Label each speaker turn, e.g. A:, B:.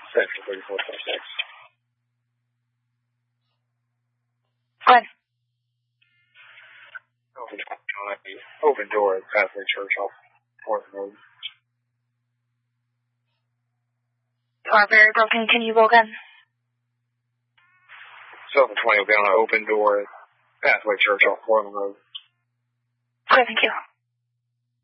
A: Section 3426.
B: Go ahead.
A: Open door at Catholic Church off 4th Road.
B: You are very broken. Can you go again?
A: 720 will be on an open door at Catholic Church off 4th Road.
B: Okay, thank you.